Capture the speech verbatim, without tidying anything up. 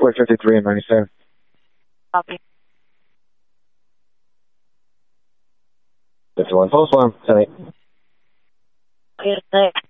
four fifty-three and ninety-seven. Copy. fifty-one false alarm, ten eight. Good, thanks.